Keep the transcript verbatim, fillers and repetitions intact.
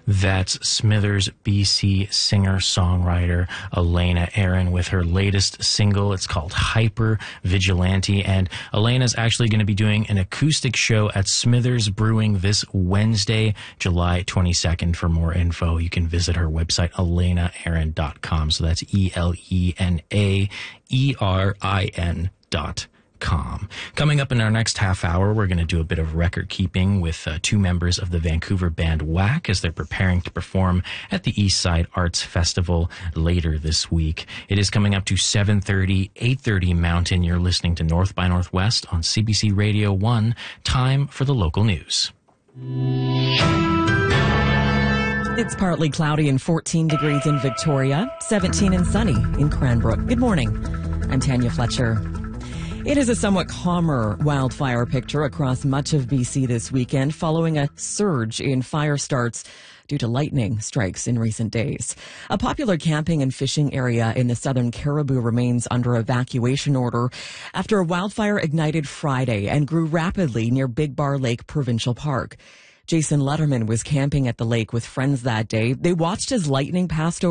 That's Smithers, B C singer-songwriter Elena Aaron with her latest single. It's called Hyper Vigilante, and Elena's actually going to be doing an acoustic show at Smithers Brewing this Wednesday, July twenty-second. For more info, you can visit her website, elena aaron dot com. So that's E L E N A E R I N dot com. Coming up in our next half hour, we're going to do a bit of record keeping with uh, two members of the Vancouver band Whack as they're preparing to perform at the Eastside Arts Festival later this week. It is coming up to seven thirty, eight thirty Mountain. You're listening to North by Northwest on C B C Radio one. Time for the local news. It's partly cloudy and fourteen degrees in Victoria, seventeen and sunny in Cranbrook. Good morning. I'm Tanya Fletcher. It is a somewhat calmer wildfire picture across much of B C this weekend following a surge in fire starts due to lightning strikes in recent days. A popular camping and fishing area in the southern Cariboo remains under evacuation order after a wildfire ignited Friday and grew rapidly near Big Bar Lake Provincial Park. Jason Letterman was camping at the lake with friends that day. They watched as lightning passed over